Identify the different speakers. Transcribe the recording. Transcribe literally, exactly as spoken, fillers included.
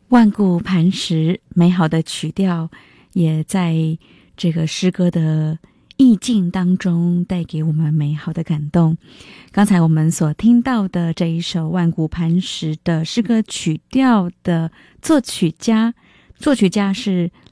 Speaker 1: 万古磐石，美好的曲调也在这个诗歌的意境当中带给我们美好的感动。刚才我们所听到的这一首万古磐石的诗歌曲调的作曲家作曲家是